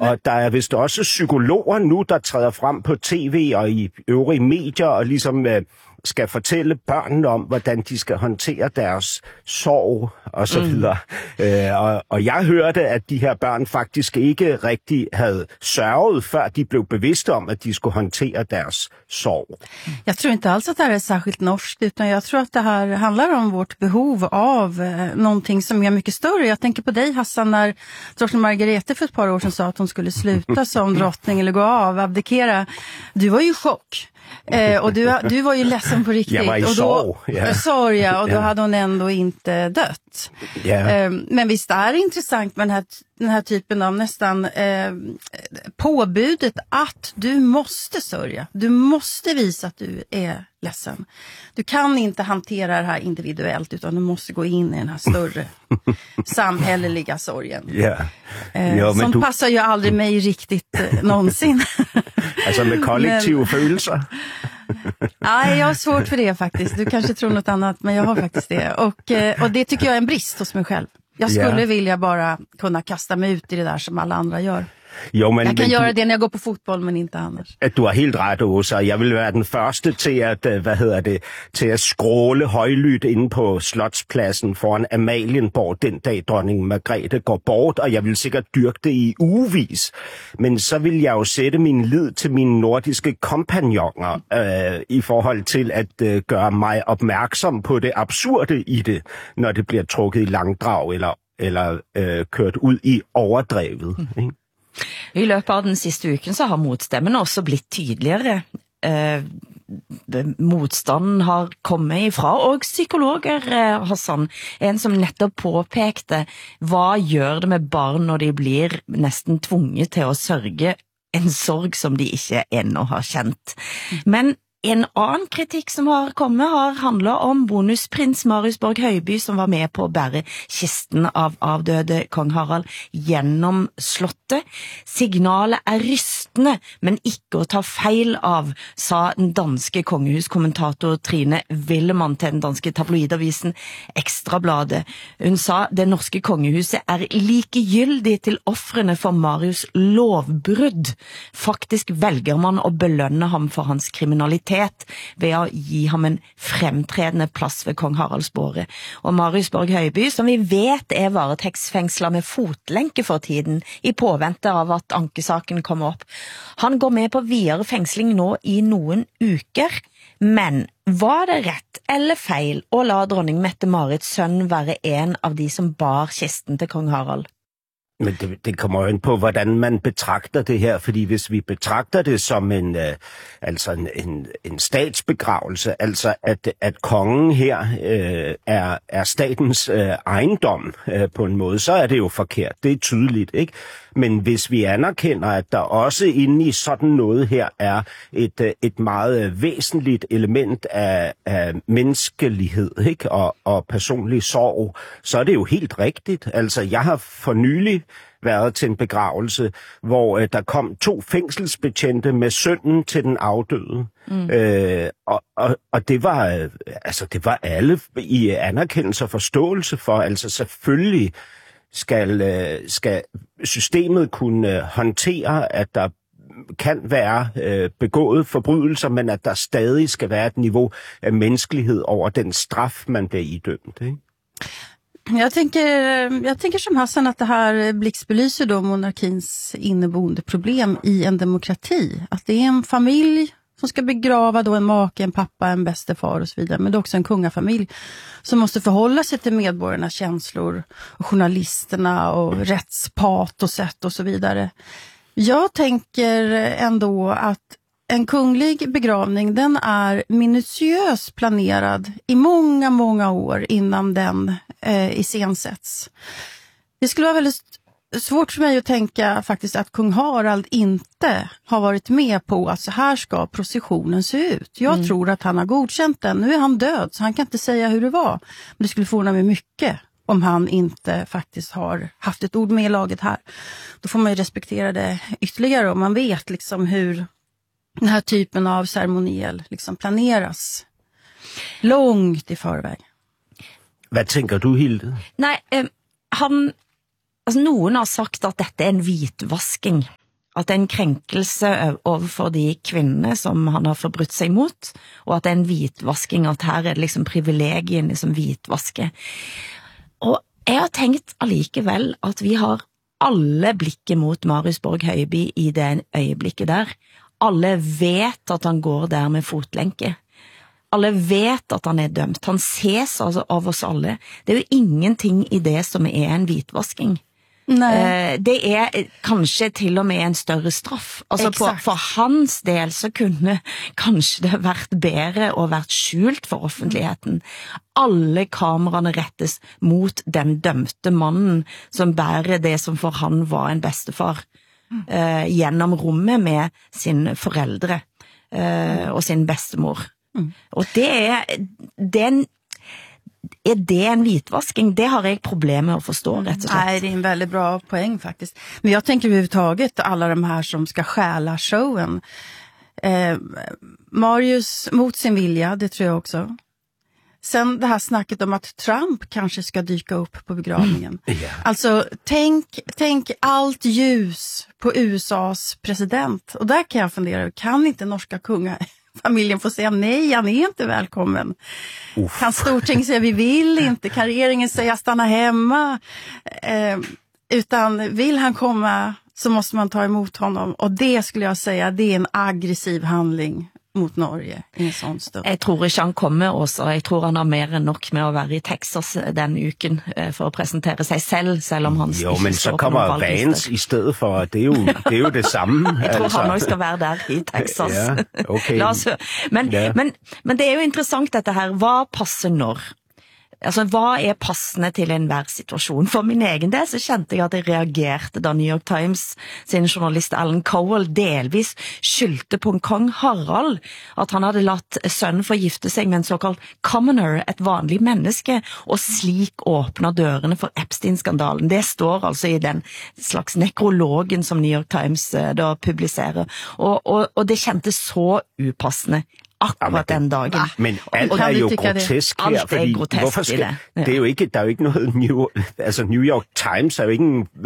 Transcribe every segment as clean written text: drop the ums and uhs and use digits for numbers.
og der er vist også psykologer nu, der træder frem på tv og i øvrige medier og ligesom skal fortælle børnene om, hvordan de skal håndtere deres sorg og så videre. Og jeg hørte, at de her børn faktisk ikke rigtig havde sørget, før de blev bevidste om, at de skulle håndtere deres sorg. Jag tror inte alls att det här är särskilt norskt, utan jag tror att det här handlar om vårt behov av någonting som är mycket större. Jag tänker på dig, Hassan, när drottning Margarete för ett par år sedan sa att hon skulle sluta som drottning eller gå av, abdikera. Du var ju i chock. Och du var ju ledsen på riktigt. Jag var i sorg, ja. Och då hade hon ändå inte dött. Yeah. Men visst är det intressant med den här typen av nästan påbudet att du måste sörja. Du måste visa att du är ledsen. Du kan inte hantera det här individuellt, utan du måste gå in i den här större samhälleliga sorgen. Yeah. Som passar ju aldrig mig riktigt någonsin. Alltså med kollektiva følelser. Nej, jag har svårt för det faktiskt. Du kanske tror något annat, men jag har faktiskt det. Och det tycker jag är en brist hos mig själv. Jag skulle vilja bara kunna kasta mig ut i det där som alla andra gör. Jo, men, jag kan göra det när jag går på fotboll, men inte annars. Du har helt ret, Åsa. Jeg vil være den første til at, til at skråle højlydt inde på Slotspladsen foran Amalienborg den dag dronning Margrethe går bort, og jeg vil sikkert dyrke det i ugevis. Men så vil jeg jo sætte min lid til mine nordiske kompagnoner i forhold til at gøre mig opmærksom på det absurde i det, når det bliver trukket i langdrag eller kørt ud i overdrevet, ikke? I løpet av den siste uken så har motstemmen også blitt tydeligere. Motstanden har kommet ifra, og psykologer, Hassan, en som nettopp påpekte, hva gjør det med barn når de blir nesten tvunget til å sørge en sorg som de ikke ennå har kjent. Men en annen kritikk som har kommet har handlet om bonusprins Marius Borg Høiby, som var med på å bære kisten av avdøde kong Harald gjennom slottet. Signalet er rystende, men ikke å ta feil av, sa den danske kongehuskommentator Trine Willemann til den danske tabloidavisen Ekstrabladet. Hun sa det norske kongehuset er likegyldig til offrene for Marius lovbrudd. Faktisk velger man å belønne ham for hans kriminalitet ved å gi ham en fremtredende plass ved kong Haralds båre. Og Marius Borg Høiby, som vi vet er varetektsfengslet med fotlenke for tiden, i påvente av at ankesaken kommer opp. Han går med på videre fengsling nå i noen uker, men var det rett eller feil å la dronning Mette-Marits sønn være en av de som bar kisten til kong Harald? Men det kommer jo ind på, hvordan man betragter det her, fordi hvis vi betragter det som en statsbegravelse, altså at kongen her er statens ejendom på en måde, så er det jo forkert. Det er tydeligt, ikke? Men hvis vi anerkender, at der også inde i sådan noget her er et meget væsentligt element af menneskelighed, ikke? Og personlig sorg, så er det jo helt rigtigt. Altså, jeg har for nylig været til en begravelse, hvor der kom 2 fængselsbetjente med sønnen til den afdøde. Og det var alle i anerkendelse og forståelse for, altså selvfølgelig skal systemet kunne håndtere, at der kan være begået forbrydelser, men at der stadig skal være et niveau af menneskelighed over den straf, man bliver idømt, ikke? Jag tänker som Hassan att det här blixtbelyser då monarkins inneboende problem i en demokrati. Att det är en familj som ska begrava då en make, en pappa, en bästefar och så vidare. Men det är också en kungafamilj som måste förhålla sig till medborgarnas känslor och journalisterna och rättspatoset och så vidare. Jag tänker ändå att en kunglig begravning, den är minutiöst planerad i många, många år innan den iscensätts. Det skulle vara väldigt svårt för mig att tänka faktiskt att kung Harald inte har varit med på att så här ska processionen se ut. Jag tror att han har godkänt den. Nu är han död så han kan inte säga hur det var. Men det skulle förvåna mig mycket om han inte faktiskt har haft ett ord med i laget här. Då får man ju respektera det ytterligare om man vet liksom hur den här typen av ceremoniell liksom planeras långt i förväg. Hvad tænker du, Hilde? Nej, han altså noen har sagt at dette en hvitvasking, at det en krenkelse overfor de kvinnene som han har forbrutt seg mot, og at det en hvitvasking, at her det liksom privilegiene som hvitvasker. Og jeg har tenkt allikevel at vi har alle blikket mot Marius Borg Høiby i det øyeblikket der. Alle vet at han går der med fotlenke. Alle vet at han dømt. Han ses altså av oss alle. Det jo ingenting i det som en hvitvasking. Det kanskje til og med en større straff. Altså for hans del så kunne kanskje det vært bedre og vært skjult for offentligheten. Alle kameraene rettes mot den dømte mannen som bærer det som for han var en bestefar gjennom rommet med sin foreldre og sin bestemor. Og det en hvitvasking? Det har jag problem med att förstå rätt och slett. Nej, det är en väldigt bra poäng faktiskt. Men jag tänker överhuvudtaget alla de här som ska stjäla showen. Marius mot sin vilja, det tror jag också. Sen det här snacket om att Trump kanske ska dyka upp på begravningen. Alltså, tänk allt ljus på USAs president. Och där kan jag fundera, kan inte norska familjen får säga nej, han är inte välkommen. Kan Storting säga vi vill inte, kan regeringen säga stanna hemma, utan vill han komma så måste man ta emot honom, och det skulle jag säga, det är en aggressiv handling mot Norge i en sån stund. Jeg tror ikke han kommer også, jeg tror han har mer enn nok med å være i Texas den uken for å presentere sig selv om han jo, men så kommer Vance i stedet for, det er jo det samme. Jeg tror han også skal være der i Texas. Ja, okay. Men det er jo interessant dette her, hva passer når? Altså, hva passende til enhver situasjon? For min egen del så kjente jeg at jeg reagerte da New York Times sin journalist Alan Cowell delvis skyldte på en kong Harald, at han hadde latt sønnen forgifte seg med en såkalt commoner, et vanlig menneske, og slik åpner dørene for Epstein-skandalen. Det står altså i den slags nekrologen som New York Times da publiserer, og det kjentes så upassende akkurat den dagen. Men alt jo grotesk her, fordi hvorfor skal det? Det jo ikke, der jo ikke noget New York Times er jo ikke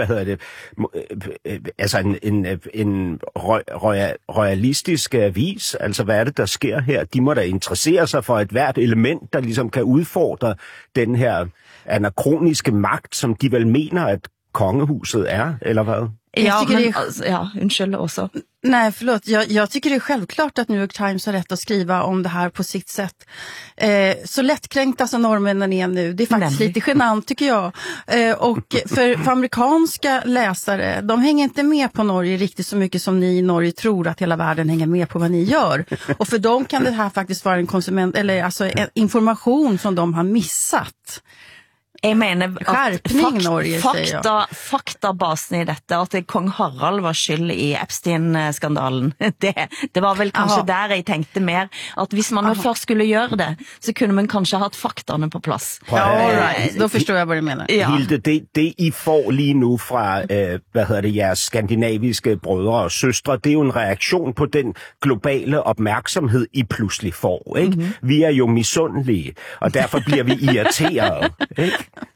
en royalistisk avis. Altså hvad det der sker her? De må da interessere sig for et hvert element, der ligesom kan udfordre den her anakroniske magt, som de vel mener at kongehuset eller hvad? Unnskyld också. Nej, förlåt. Jag tycker det är självklart att New York Times har rätt att skriva om det här på sitt sätt. Så lättkränkta som norrmännen är nu, det är faktiskt lite genant tycker jag. Och för amerikanska läsare, de hänger inte med på Norge riktigt så mycket som ni i Norge tror att hela världen hänger med på vad ni gör. Och för dem kan det här faktiskt vara en information som de har missat. Jeg mener at faktabasen i dette, at kong Harald var skyld i Epstein-skandalen, det var vel kanskje der jeg tenkte mer, at hvis man først skulle gjøre det, så kunne man kanskje hatt faktaene på plass. Ja, right. Då förstår jag vad du menar. Hilde, det I får lige nu fra, jeres skandinaviske brødre og søstre, det er jo en reaktion på den globale opmærksomhed, I pludselig får, ikke? Mm-hmm. Vi er jo misundelige, og derfor bliver vi irriterede, ikke?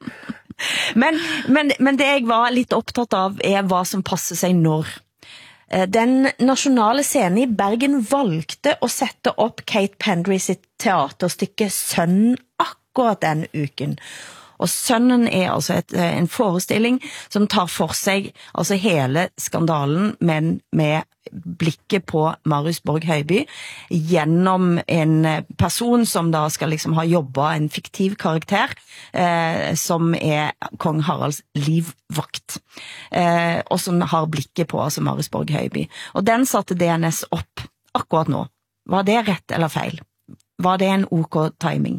Men det jeg var litt opptatt av hva som passer seg når. Den nasjonale scenen i Bergen valgte å sette opp Kate Pendry sitt teaterstykke Sønnen akkurat den uken. Og Sønnen altså en forestilling som tar for seg altså hele skandalen, men med blikket på Marius Borg Høiby gjennom en person som da skal liksom ha jobbet en fiktiv karakter som kong Haralds livvakt og som har blikket på altså Marius Borg Høiby. Og den satte DNS opp akkurat nå. Var det rett eller feil? Var det en OK timing?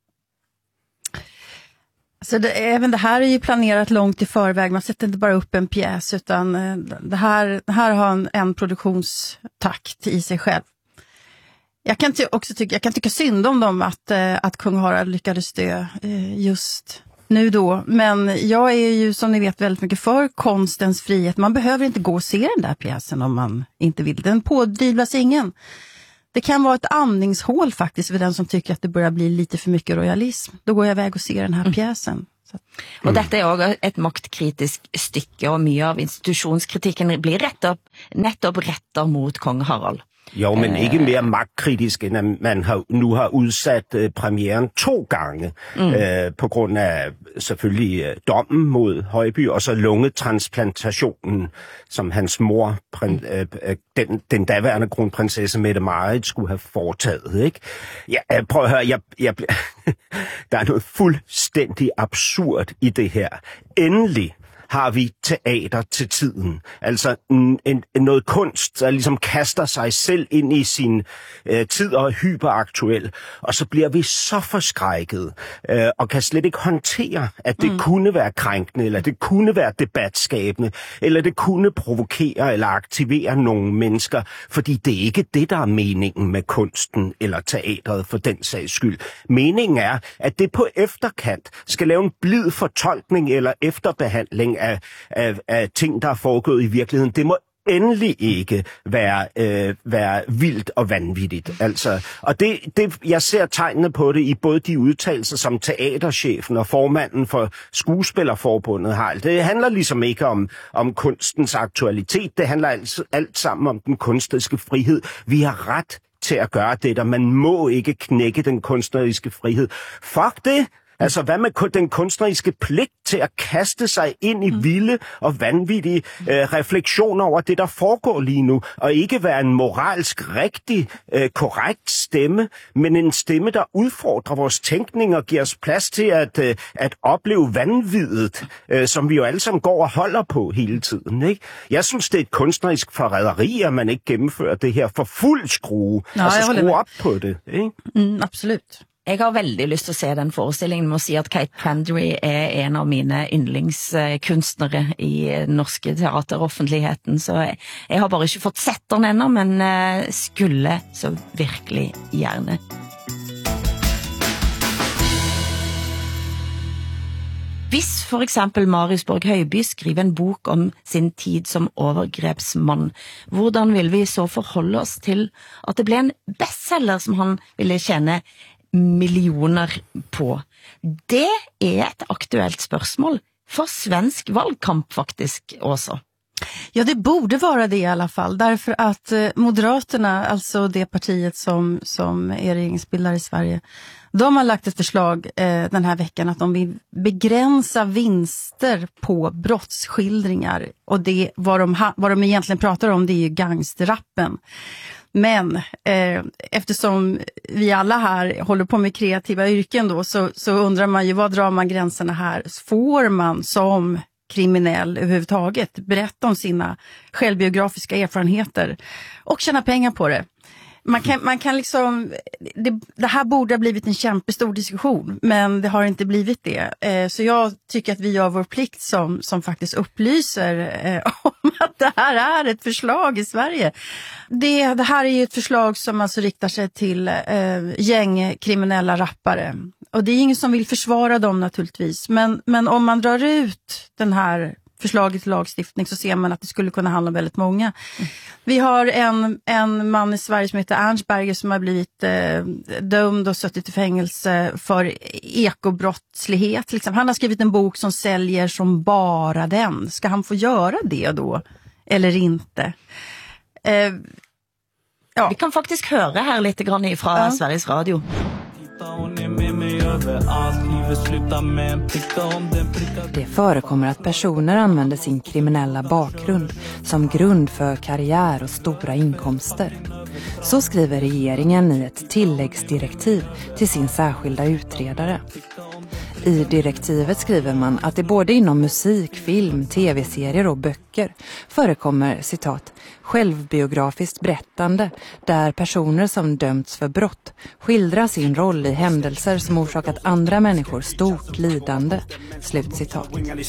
Så även det här är ju planerat långt i förväg. Man sätter inte bara upp en pjäs, utan det här har en produktionstakt i sig själv. Jag kan tycka synd om dem att kung Harald lyckades dö just nu då. Men jag är ju, som ni vet, väldigt mycket för konstens frihet. Man behöver inte gå och se den där pjäsen om man inte vill. Den pådyvlas ingen. Det kan vara ett andningshål faktiskt för den som tycker att det börjar bli lite för mycket royalism. Då går jag iväg och ser den här pjäsen. Och detta är också ett maktkritiskt stycke, och mycket av institutionskritiken blir nettopp rettet mot kong Harald. Jo, men ikke mere magtkritisk, end at man nu har udsat premieren 2 gange, på grund af selvfølgelig dommen mod Højby, og så lungetransplantationen, som hans mor, den daværende kronprinsesse Mette Marit, skulle have foretaget. Ikke? Ja, prøv at høre, der er noget fuldstændig absurd i det her. Endelig har vi teater til tiden. Altså noget kunst, der ligesom kaster sig selv ind i sin tid og er hyperaktuel. Og så bliver vi så forskrækket og kan slet ikke håndtere, at det kunne være krænkende, eller det kunne være debatskabende, eller det kunne provokere eller aktivere nogle mennesker, fordi det er ikke det, der er meningen med kunsten eller teatret for den sags skyld. Meningen er, at det på efterkant skal lave en blid fortolkning eller efterbehandling af ting, der er foregået i virkeligheden. Det må endelig ikke være vildt og vanvittigt. Altså, og jeg ser tegnene på det i både de udtalelser, som teaterchefen og formanden for Skuespillerforbundet har. Det handler ligesom ikke om kunstens aktualitet. Det handler alt sammen om den kunstneriske frihed. Vi har ret til at gøre det, og man må ikke knække den kunstneriske frihed. Fuck det! Altså, hvad med den kunstneriske pligt til at kaste sig ind i vilde og vanvittige refleksioner over det, der foregår lige nu, og ikke være en moralsk rigtig, korrekt stemme, men en stemme, der udfordrer vores tænkning og giver os plads til at opleve vanviddet, som vi jo alle sammen går og holder på hele tiden. Ikke? Jeg synes, det er et kunstnerisk forræderi, at man ikke gennemfører det her for fuld skrue. Altså, skrue op på det. Ikke? Absolut. Jeg har veldig lyst til at se den forestillingen. Må sige, at Kate Pendry er en av mine yndlingskunstnere i den norske teateroffentligheten, så jeg har bare ikke fått sett den enda, men skulle så virkelig gjerne. Hvis for eksempel Marius Borg Højby skriver en bok om sin tid som overgrepsmann, hvordan vil vi så forholde oss til at det ble en bestseller som han ville tjene millioner på? Det är ett aktuellt spørgsmål för svensk valgkamp faktisk också. Ja, det borde vara det i alla fall, därför att Moderaterna, alltså det partiet som är regeringsbildare i Sverige, de har lagt ett förslag den här veckan att de vill begränsa vinster på brottsskildringar, och det vad de egentligen pratar om, det är ju gangsterrappen. Men eftersom vi alla här håller på med kreativa yrken då, så undrar man ju, vad drar man gränserna här? Får man som kriminell överhuvudtaget berätta om sina självbiografiska erfarenheter och tjäna pengar på det? Man kan liksom, det här borde ha blivit en kämpestor diskussion, men det har inte blivit det. Så jag tycker att vi gör vår plikt som faktiskt upplyser om att det här är ett förslag i Sverige. Det här är ju ett förslag som alltså riktar sig till gängkriminella rappare. Och det är ingen som vill försvara dem naturligtvis. Men om man drar ut den här förslaget till lagstiftning så ser man att det skulle kunna handla om väldigt många. Vi har en man i Sverige som heter Ernst Berger som har blivit dömd och suttit i fängelse för ekobrottslighet. Liksom. Han har skrivit en bok som säljer som bara den. Ska han få göra det då? Eller inte? Ja. Vi kan faktiskt höra här lite grann ifrån Sveriges Radio. Det förekommer att personer använder sin kriminella bakgrund som grund för karriär och stora inkomster. Så skriver regeringen i ett tilläggsdirektiv till sin särskilda utredare. I direktivet skriver man att det både inom musik, film, tv-serier och böcker förekommer, citat, självbiografiskt berättande där personer som dömts för brott skildrar sin roll i händelser som orsakat andra människor stort lidande, slut citat.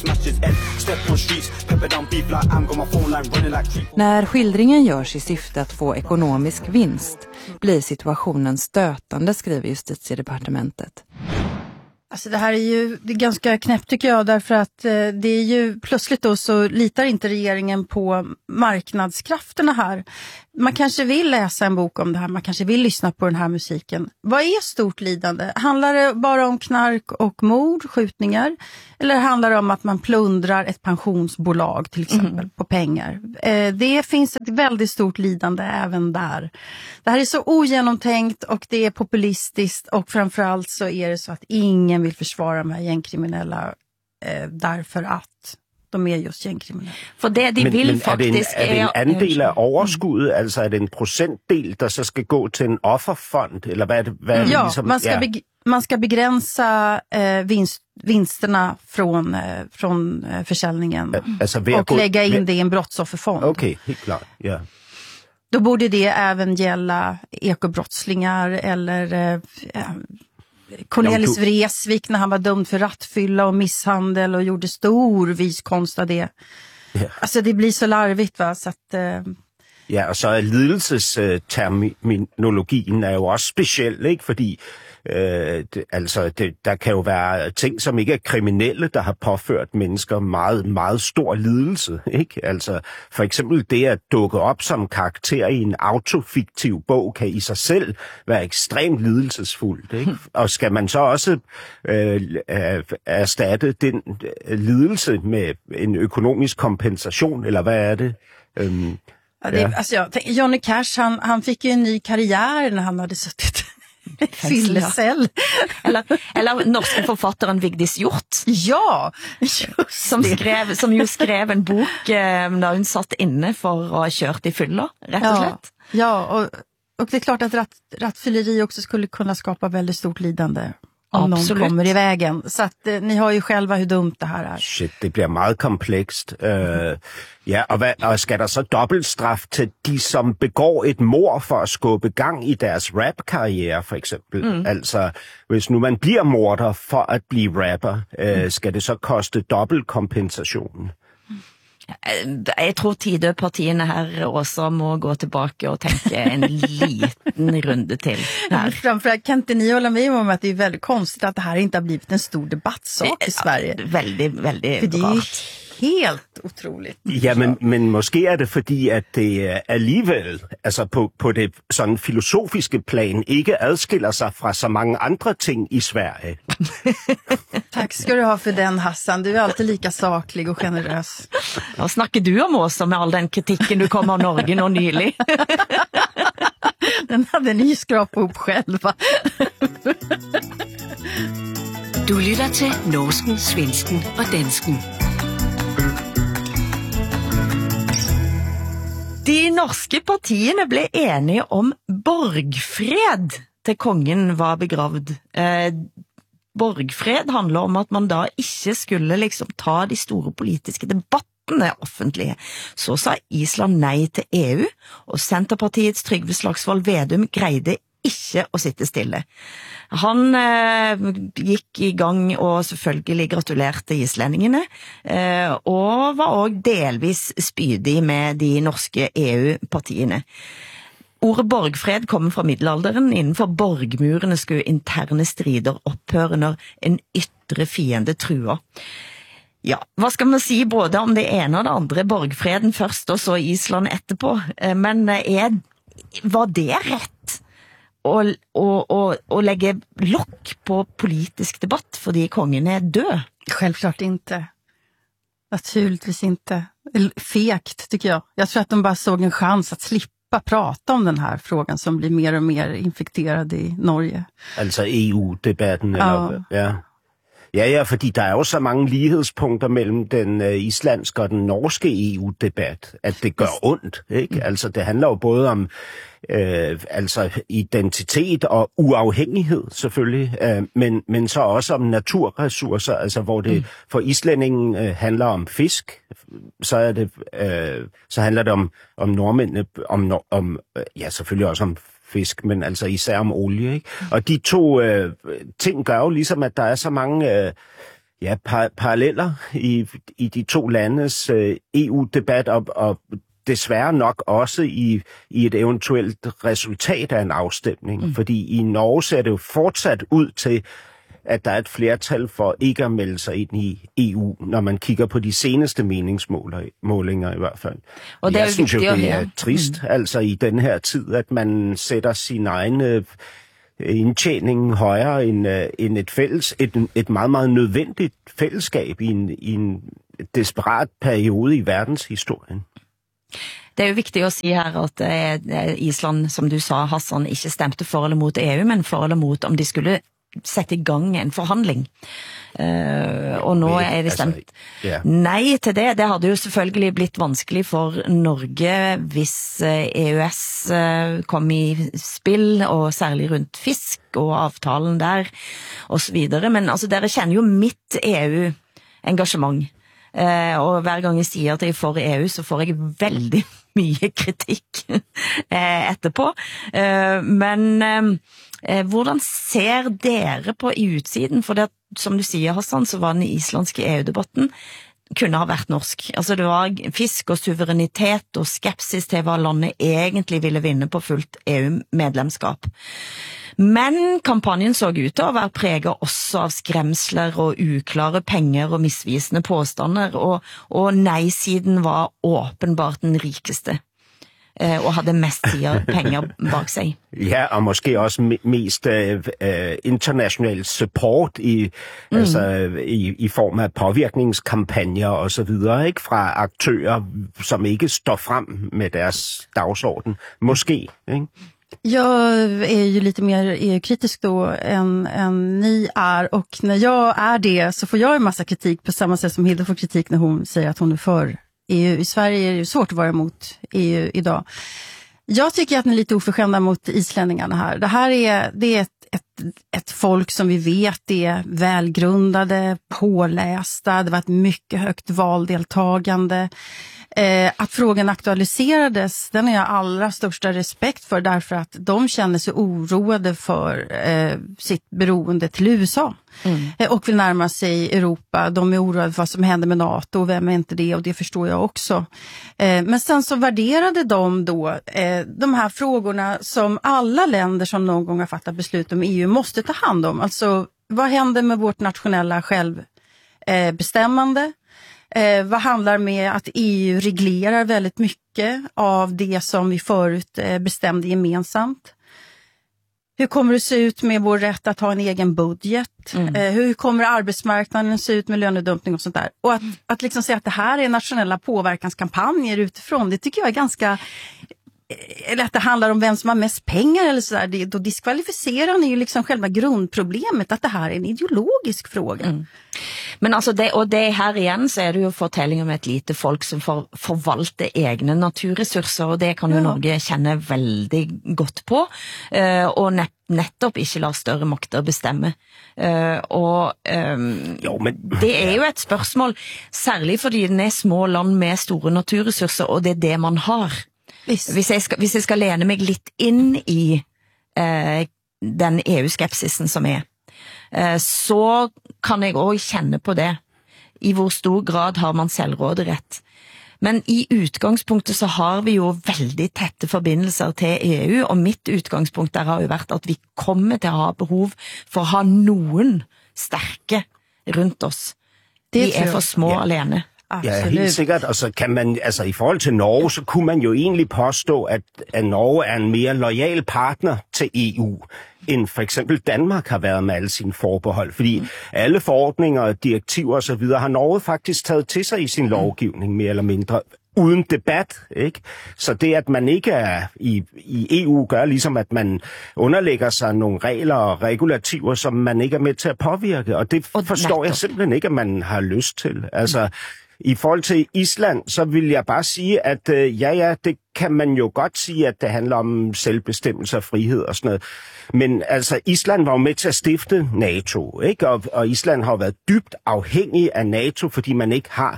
När skildringen görs i syfte att få ekonomisk vinst blir situationen stötande, skriver Justitiedepartementet. Alltså det här det är ganska knäppt tycker jag, därför att det är ju plötsligt då så litar inte regeringen på marknadskrafterna här. Man kanske vill läsa en bok om det här, man kanske vill lyssna på den här musiken. Vad är stort lidande? Handlar det bara om knark och mord, skjutningar? Eller handlar det om att man plundrar ett pensionsbolag till exempel på pengar? Det finns ett väldigt stort lidande även där. Det här är så ogenomtänkt och det är populistiskt, och framförallt så är det så att ingen vill försvara de här gängkriminella därför att de är just gängkriminella. For det de vil faktisk er det en andel af overskuddet, altså er det en procentdel, der så skal gå til en offerfond, eller hvad er det? Hvad er det ja, ligesom? Man ska begränsa vinsterna från försäljningen och lägga in det i en brottsofferfond. Okej, helt klart, ja. Då borde det även gälla ekobrottslingar eller Cornelis Vreeswijk när han var dömd för rattfylla och misshandel og gjorde stor viskonst av det. Ja. Altså, det blir så larvigt, va? Så at, Ja, og så er lidelsesterminologien er jo også speciel, ikke? Fordi der kan jo være ting, som ikke er kriminelle, der har påført mennesker meget, meget stor lidelse, ikke? Altså, for eksempel det at dukke op som karakter i en autofiktiv bog, kan i sig selv være ekstremt lidelsesfuldt, ikke? Og skal man så også erstatte den lidelse med en økonomisk kompensation, eller hvad er det? Alltså, Johnny Cash, han fick ju en ny karriär när han hade suttit fyllecell. Eller norske forfatteren Vigdis Hjorth. Ja, som jo skrev en bok när hun satt inne for å ha kört i fylla, rätt och slett. Ja, och det är klart att rattfylleri också skulle kunna skapa väldigt stort lidande. Om någon kommer i vägen. Så att ni har ju själva hur dumt det här är. Shit, det bliver meget komplekst. Ja, og skal der så dobbeltstraf til de, som begår et mord for at skubbe gang i deres rap-karriere, for eksempel? Altså, hvis nu man bliver morder for at blive rapper, skal det så koste dobbelt kompensation? Jeg tror Tidø-partiene her også må gå tilbake og tänka en liten runde till här. Framförallt kan inte ni hålla med om att det är väldigt konstigt att det här inte har blivit en stor debattsak i Sverige. Väldigt, väldigt för det är helt otroligt. Ja, men måske er det fordi, at det alligevel, altså på det sådan filosofiske plan, ikke adskiller sig fra så mange andre ting i Sverige. Tack ska du ha för den, Hassan. Du är alltid lika saklig och generös. Vad snakker du om oss med all den kritikken du kom av Norge nå nylig? Den hade ni skrapat upp själva. Du lytter til norsken, svensken og dansken. De norske partiene ble enige om borgfred til kongen var begravd. Borgfred handler om at man da ikke skulle liksom ta de store politiske debattene offentlige. Så sa Island nei til EU, og Senterpartiets Trygve Slagsvold Vedum greide ikke å sitte stille. Han gikk i gang og selvfølgelig gratulerte islendingene, og var også delvis spydig med de norske EU-partiene. Ordet borgfred kommer fra middelalderen. Innenfor borgmurene skulle interne strider opphøre når en ytre fiende truer. Ja, hva skal man si både om det ene og det andre? Borgfreden først, og så Island etterpå. Men var det rett å lägga lock på politisk debatt fordi kongen är död? Självklart inte. Naturligtvis inte. Fegt tycker jag. Jag tror att de bara såg en chans att slippa prata om den här frågan som blir mer och mer infekterad i Norge. Altså EU-debatten, eller ja. Ja, fordi der er jo så mange lighedspunkter mellem den islandske og den norske EU-debat, at det gør ondt, ikke? Altså, det handler jo både om identitet og uafhængighed, selvfølgelig, men så også om naturressourcer, altså hvor det for islændingen handler om fisk, så handler det om nordmændene, ja, selvfølgelig også om fisk, men altså især om olie, ikke? Og de to ting gør jo ligesom, at der er så mange paralleller i de to landes EU-debat, og desværre nok også i et eventuelt resultat af en afstemning. Fordi i Norge ser det jo fortsat ud til, at der er et flertal for ikke at melde sig ind i EU, når man kigger på de seneste meningsmålinger i hvert fald. Og jeg synes jo, det er trist, altså i den her tid, at man sætter sin egen indtjening højere end et meget, meget nødvendigt fællesskab i en desperat periode i verdenshistorien. Det er jo vigtigt at sige her, at Island, som du sa, Hassan, ikke stemte for eller mod EU, men for eller mod om de skulle sætte i gang en forhandling. Og nu er det stemt nej til det. Det hadde jo selvfølgelig blitt vanskelig for Norge hvis EØS kom i spil, og særlig rundt fisk og avtalen der, og så videre. Men altså, dere kjenner jo mitt EU-engagement. Og hver gang jeg siger at jeg er for EU, så får jeg veldig mye kritik etterpå. Men hvordan ser dere på i utsiden? For det, som du siger, Hassan, så var den islandske EU-debatten kunne ha vært norsk. Altså det var fisk og suverenitet og skepsis til hvad landet egentlig ville vinne på fullt EU-medlemskap. Men kampanjen så ut til at være præget også av skremsler og uklare penger og misvisende påstander, og nej-siden var åbenbart den rikeste og havde mest penger bak sig. Ja, og måske også mest international support i form af påvirkningskampagner og så videre, ikke, fra aktører, som ikke står frem med deres dagsorden. Måske, ikke? Jag är ju lite mer EU-kritisk då än ni är, och när jag är det så får jag en massa kritik på samma sätt som Hilda får kritik när hon säger att hon är för EU. I Sverige är det svårt att vara emot EU idag. Jag tycker att ni är lite oförskämda mot islänningarna här. Det är ett folk som vi vet är välgrundade, pålästa, det var ett mycket högt valdeltagande. Att frågan aktualiserades, den är jag allra största respekt för, därför att de känner sig oroade för sitt beroende till USA och vill närma sig Europa. De är oroade för vad som händer med NATO, och vem är inte det, och det förstår jag också. Men sen så värderade de då de här frågorna som alla länder som någon gång har fattat beslut om EU måste ta hand om. Alltså, vad händer med vårt nationella självbestämmande? Vad handlar med att EU reglerar väldigt mycket av det som vi förut bestämde gemensamt? Hur kommer det se ut med vår rätt att ha en egen budget? Hur kommer arbetsmarknaden se ut med lönedumpning och sånt där? Och att liksom säga att det här är nationella påverkanskampanjer utifrån, det tycker jag är ganska... Eller att det handlar om vem som har mest pengar eller sådär, då diskvalificerar ni ju liksom själva grundproblemet, att det här är en ideologisk fråga. Men alltså det här igen så är det ju fortælling om ett lite folk som forvalter egna naturresurser, og det kan jo Norge känna väldigt gott på, og nettopp ikke la større makter bestemme. Det er jo et spørsmål, særlig fordi den er små land med store naturresurser, og det er det man har. Hvis jeg skal lene meg litt inn i den EU-skepsisen som er, så kan jeg også kjenne på det. I hvor stor grad har man selvråderett. Men i utgangspunktet så har vi jo veldig tette forbindelser til EU, og mitt utgangspunkt der har jo vært at vi kommer til å ha behov for å ha noen sterke rundt oss. Vi er for små alene. Ja, helt sikkert. Og så kan man, altså i forhold til Norge, så kunne man jo egentlig påstå, at Norge er en mere loyal partner til EU, end for eksempel Danmark har været med alle sine forbehold. Fordi alle forordninger, direktiver og så videre har Norge faktisk taget til sig i sin lovgivning, mere eller mindre, uden debat, ikke? Så det, at man ikke er i EU, gør ligesom, at man underlægger sig nogle regler og regulativer, som man ikke er med til at påvirke. Og det forstår jeg simpelthen ikke, at man har lyst til. Altså, i forhold til Island, så vil jeg bare sige, at det kan man jo godt sige, at det handler om selvbestemmelse og frihed og sådan noget. Men altså, Island var jo med til at stifte NATO, ikke? Og Island har jo været dybt afhængig af NATO, fordi man ikke har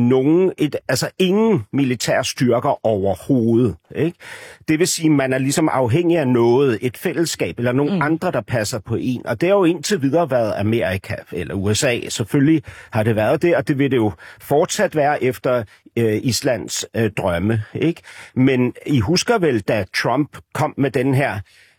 ingen militære styrker overhovedet, ikke? Det vil sige, at man er ligesom afhængig af noget, et fællesskab eller nogle andre, der passer på en. Og det har jo indtil videre været Amerika eller USA. Selvfølgelig har det været det, og det vil det jo fortsat være efter Islands drømme, ikke? Men I husker vel, da Trump kom med den her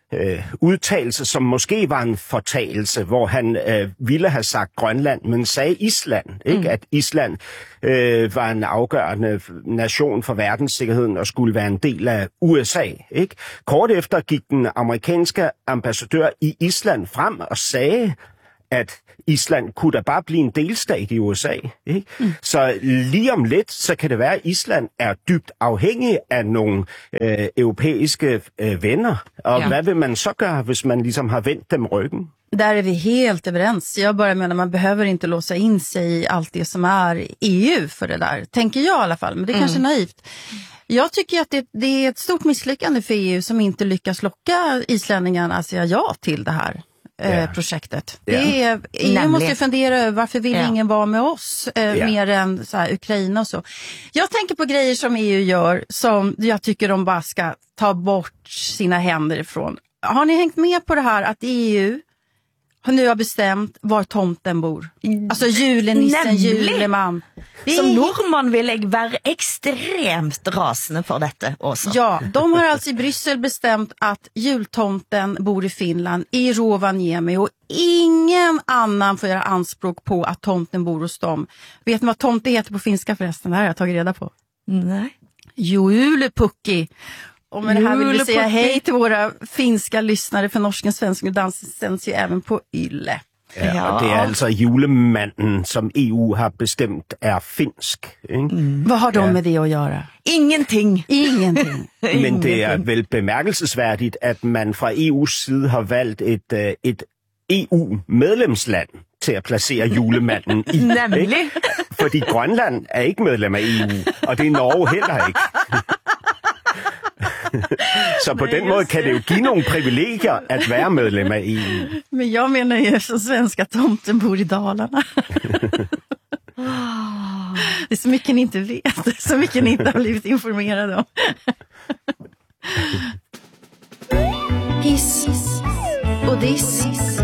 udtalelse, som måske var en fortalelse, hvor han ville have sagt Grønland, men sagde Island, ikke? At Island var en afgørende nation for verdenssikkerheden og skulle være en del af USA. Ikke? Kort efter gik den amerikanske ambassadør i Island frem og sagde, at Island kunne da bare blive en delstat i USA. Ikke? Så lige om lidt, så kan det være, at Island er dybt afhængig af nogle europæiske venner. Og hvad vil man så gøre, hvis man liksom har vendt dem ryggen? Där är vi helt överens. Jag bara menar, man behöver inte låsa in sig i allt det som är EU för det där. Tänker jag i alla fall, men det är kanske naivt. Jag tycker att det är ett stort misslyckande för EU som inte lyckas locka islänningarna att säga ja till det här projektet. Det är, EU måste fundera över varför vill ingen vara med oss mer än så här, Ukraina och så. Jag tänker på grejer som EU gör som jag tycker de bara ska ta bort sina händer ifrån. Har ni hängt med på det här att EU nu har bestämt var tomten bor? Alltså julenissen, juleman. Som nordmann vill jag vara extremt rasende för detta också. Ja, de har alltså i Bryssel bestämt att jultomten bor i Finland, i Rovaniemi, och ingen annan får göra anspråk på att tomten bor hos dem. Vet ni vad tomte heter på finska förresten? Det här har jag tagit reda på. Nej. Julepukki. Och med det här vill vi säga hej till våra finska lyssnare, för norsken, svensken och dansen sänds ju även på Yle. Ja, og det er altså julemanden, som EU har bestemt, er finsk. Ikke? Vad har de med det att göra? Ingenting. Men det er vel bemærkelsesværdigt, at man fra EU's side har valgt et EU-medlemsland til at placere julemanden i. Nemlig. Fordi Grønland er ikke medlem af EU, og det er Norge heller ikke. Så på den måde kan det jo give nogle privilegier at være medlem af EU. Men jag menar ju som svenska tomten bor i Dalarna. Det är så mycket ni inte vet, så mycket ni inte har blivit informerade om. Hiss och diss.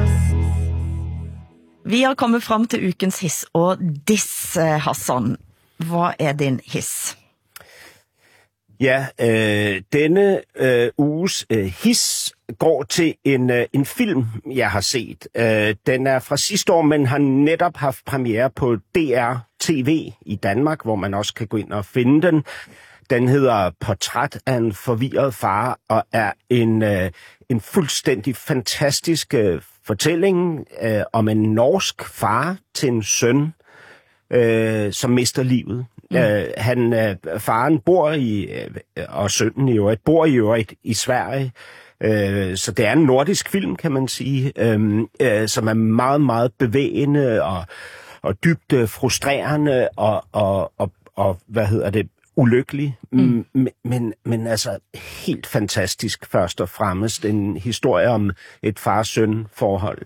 Vi har kommit fram till ukens hiss och diss, Hassan. Vad är din hiss? Ja, denne uges hiss går til en film, jeg har set. Den er fra sidste år, men har netop haft premiere på DR TV i Danmark, hvor man også kan gå ind og finde den. Den hedder Portræt af en forvirret far, og er en fuldstændig fantastisk fortælling om en norsk far til en søn, som mister livet. Faren bor og sønnen i øvrigt, bor i øvrigt i Sverige, så det er en nordisk film, kan man sige, som er meget, meget bevægende og dybt frustrerende og ulykkelig, men altså helt fantastisk først og fremmest. En historie om et far-søn forhold.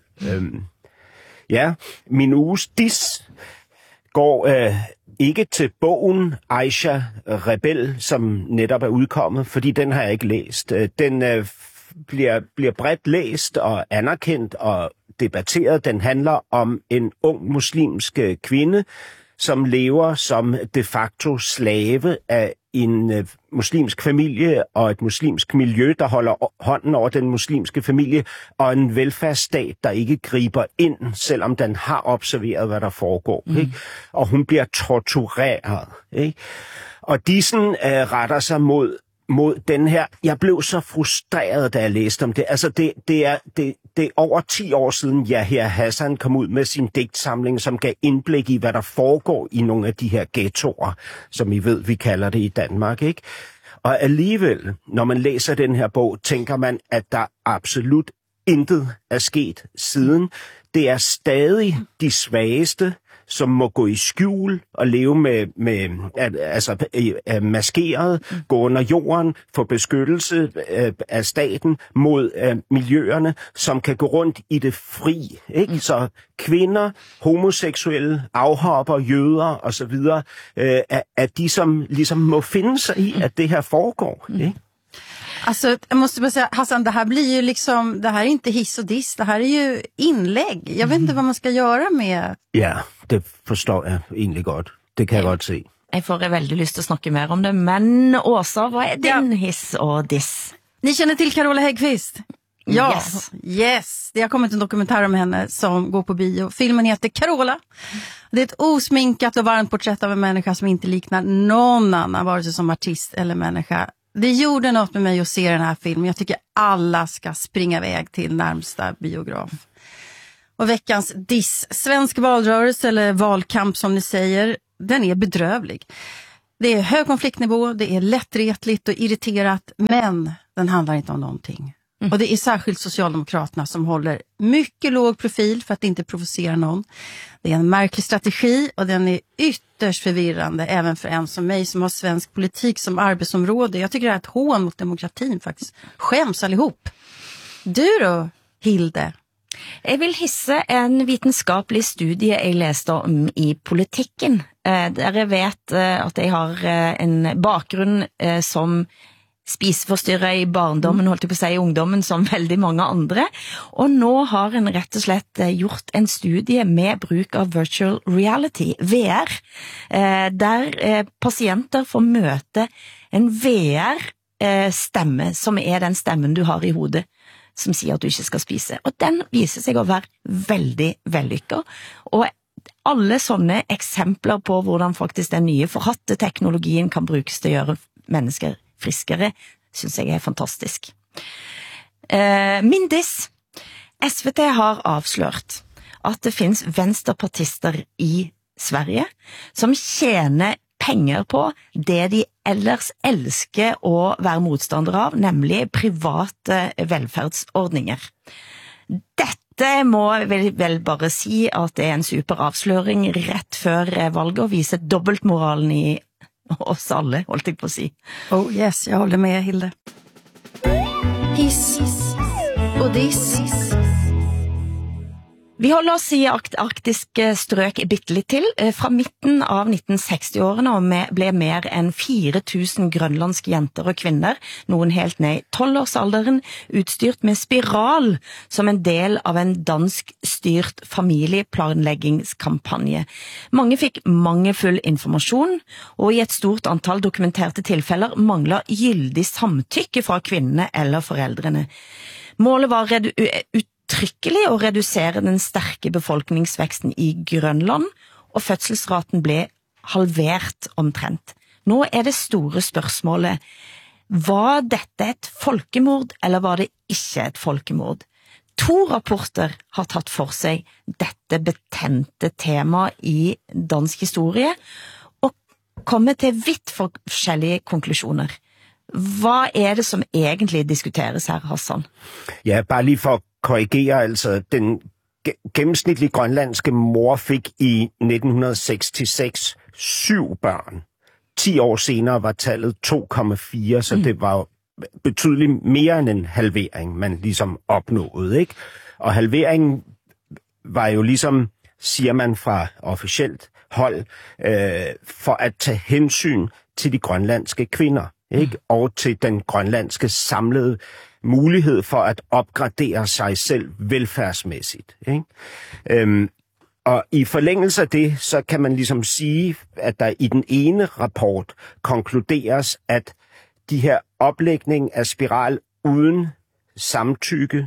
Min uges diss går ikke til bogen Aisha Rebel, som netop er udkommet, fordi den har jeg ikke læst. Den bliver bredt læst og anerkendt og debatteret. Den handler om en ung muslimsk kvinde, som lever som de facto slave af en muslimsk familie og et muslimsk miljø, der holder hånden over den muslimske familie, og en velfærdsstat, der ikke griber ind, selvom den har observeret, hvad der foregår. Ikke? Og hun bliver tortureret. Ikke? Og Dissen retter sig mod den her. Jeg blev så frustreret, da jeg læste om det. Altså, det er over 10 år siden, Yahya Hassan kom ud med sin digtsamling, som gav indblik i, hvad der foregår i nogle af de her ghettoer, som I ved, vi kalder det i Danmark, ikke? Og alligevel, når man læser den her bog, tænker man, at der absolut intet er sket siden. Det er stadig de svageste, som må gå i skjul og leve maskeret, gå under jorden, få beskyttelse af staten mod miljøerne, som kan gå rundt i det fri. Ikke? Så kvinder, homoseksuelle, afhopper, jøder osv., er de, som ligesom må finde sig i, at det her foregår. Ikke? Alltså, jag måste bara säga, Hassan, det här blir ju liksom, det här är inte hiss och diss, det här är ju inlägg. Jag vet inte vad man ska göra med. Ja, det forstår jeg egentlig godt. Det kan jeg godt se. Jeg får väldigt lyst att snacka mer om det, men Åsa, vad är din hiss och diss? Ni känner till Carola Häggkvist? Ja, yes. Det har kommit en dokumentär om henne som går på bio. Filmen heter Carola. Det är ett osminkat och varmt porträtt av en människa som inte liknar någon annan, vare sig som artist eller människa. Det gjorde något med mig att se den här filmen. Jag tycker alla ska springa iväg till närmsta biograf. Och veckans diss, svensk valrörelse eller valkamp som ni säger, den är bedrövlig. Det är hög konfliktnivå, det är lättretligt och irriterat, men den handlar inte om någonting. Och det är särskilt Socialdemokraterna som håller mycket låg profil för att inte provocera någon. Det är en märklig strategi och den är ytterst förvirrande även för en som mig som har svensk politik som arbetsområde. Jag tycker det är ett hån mot demokratin faktiskt. Skäms allihop. Du då, Hilde? Jeg vil hisse en vitenskapelig studie jeg leste om i politikken. Dere vet at jeg har en bakgrunn som spiseforstyrret i barndommen, holdt jeg på å si i ungdommen, som veldig mange andre. Og nå har en rett og slett gjort en studie med bruk av virtual reality, VR, der pasienter får møte en VR-stemme, som er den stemmen du har i hodet, som sier at du ikke skal spise. Og den viser seg å være veldig vellykket. Og alle sånne eksempler på hvordan faktisk den nye forhatte teknologien kan brukes til å gjøre mennesker friskere, synes jeg er fantastisk. Min diss. SVT har avslørt at det finns venstrepartister i Sverige som tjener penger på det de ellers elsker å være motstander av, nemlig private velferdsordninger. Dette må vel bare si at det er en super avsløring rett før valget og viser dobbeltmoralen i oss alle, holdt jeg på å si. Oh yes, jeg holder med, Hilde. Hiss og diss. Vi holder oss i arktiske strøk bittelitt til. Fra midten av 1960-årene ble mer enn 4000 grønlandske jenter og kvinner, noen helt ned i 12-årsalderen, utstyrt med spiral som en del av en dansk-styrt familieplanleggingskampanje. Mange fikk mangelfull informasjon, og i et stort antall dokumenterte tilfeller mangler gyldig samtykke fra kvinnene eller foreldrene. Målet var uttrykkelig å redusere den sterke befolkningsveksten i Grønland, og fødselsraten ble halvert omtrent. Nå er det store spørsmålet, var dette et folkemord, eller var det ikke et folkemord? 2 rapporter har tatt for seg dette betente tema i dansk historie, og kommer til vidt forskjellige konklusjoner. Hva er det som egentlig diskuteres her, Hassan? Ja, bare lige for korrigere, altså den gennemsnitlige grønlandske mor fik i 1966 7 børn. 10 år senere var tallet 2,4, så det var betydeligt mere end en halvering, man ligesom opnåede, ikke? Og halveringen var jo ligesom, siger man fra officielt hold, for at tage hensyn til de grønlandske kvinder, ikke? Og til den grønlandske samlede mulighed for at opgradere sig selv velfærdsmæssigt, ikke? Og i forlængelse af det, så kan man ligesom sige, at der i den ene rapport konkluderes, at de her oplægning af spiral uden samtykke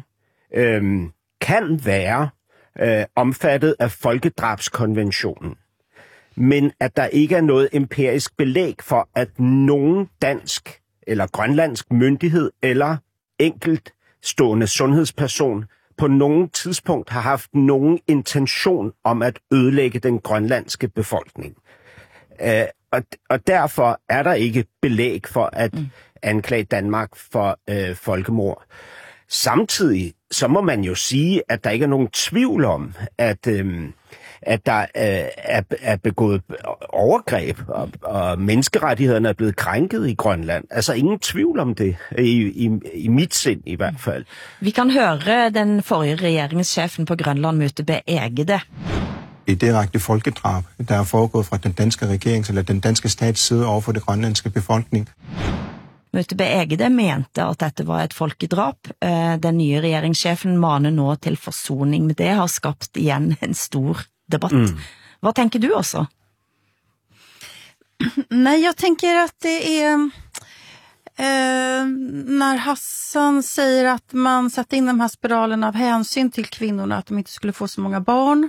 kan være omfattet af folkedrabskonventionen. Men at der ikke er noget empirisk belæg for, at nogen dansk eller grønlandsk myndighed eller enkeltstående sundhedsperson på nogen tidspunkt har haft nogen intention om at ødelægge den grønlandske befolkning. Og derfor er der ikke belæg for at anklage Danmark for folkemord. Samtidig så må man jo sige, at der ikke er nogen tvivl om, at der er begået overgreb, og menneskerettighederne er blevet krænket i Grønland. Altså ingen tvivl om det, i mit sind i hvert fald. Vi kan høre den forrige regeringschefen på Grønland, Møte B. Egede. Et direkte folkedrab, der er foregået fra den danske regerings eller den danske stats side over for det grønlandske befolkning. Møte B. Egede mente at dette var et folkedrab. Den nye regeringschefen maner nå til forsoning, men det har skapt igjen en stor debatt. Vad tänker du också? Nej, jag tänker att det är när Hassan säger att man satte in de här spiralerna av hänsyn till kvinnorna, att de inte skulle få så många barn,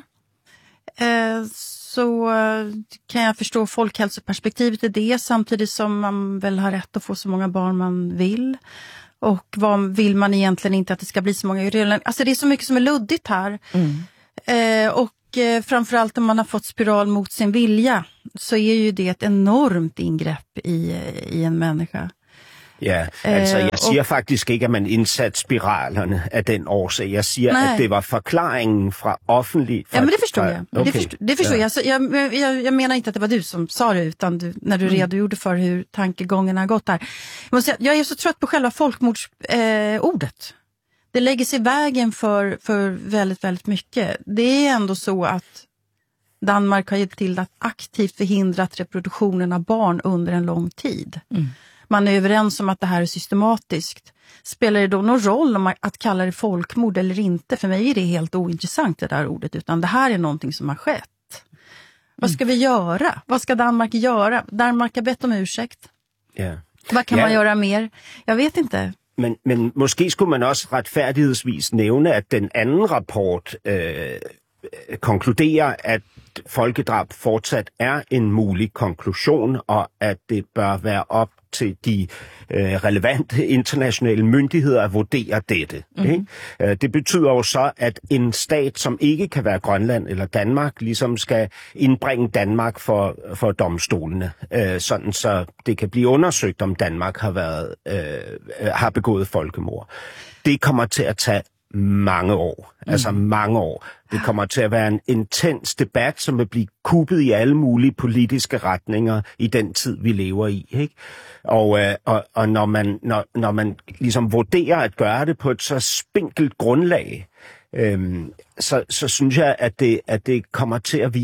så kan jag förstå folkhälsoperspektivet i det, samtidigt som man väl har rätt att få så många barn man vill. Och vad vill man egentligen inte att det ska bli så många? Alltså det är så mycket som är luddigt här. Och framförallt om man har fått spiral mot sin vilja, så är ju det ett enormt ingrepp i en människa. Ja, altså jeg siger faktisk ikke, at man indsatte spiralerne af den årsag. Jeg siger, at det var forklaringen fra offentlig... Ja, men det förstår jag. Okay. Det förstår jag. Så jag menar inte att det var du som sa det, utan när du redogjorde för hur tankegången har gått där. Jag är så trött på själva folkmordsordet. Det lägger sig i vägen för väldigt, väldigt mycket. Det är ändå så att Danmark har hjälpt till att aktivt förhindra reproduktionen av barn under en lång tid. Man är överens om att det här är systematiskt. Spelar det då någon roll om att kalla det folkmord eller inte? För mig är det helt ointressant, det där ordet, utan det här är någonting som har skett. Vad ska vi göra? Vad ska Danmark göra? Danmark har bett om ursäkt. Ja. Vad kan man göra mer? Jag vet inte. Men måske skulle man også retfærdighedsvis nævne, at den anden rapport konkluderer, at folkedrab fortsat er en mulig konklusion, og at det bør være op til de relevante internationale myndigheder at vurdere dette. Ikke? Det betyder jo så, at en stat, som ikke kan være Grønland eller Danmark, ligesom skal indbringe Danmark for domstolene, sådan så det kan blive undersøgt, om Danmark har begået folkemord. Det kommer til at tage mange år. Altså mange år. Det kommer til at være en intens debat, som vil blive kuppet i alle mulige politiske retninger i den tid, vi lever i. Ikke? Og når man ligesom vurderer at gøre det på et så spinkelt grundlag, så synes jeg, at det kommer til at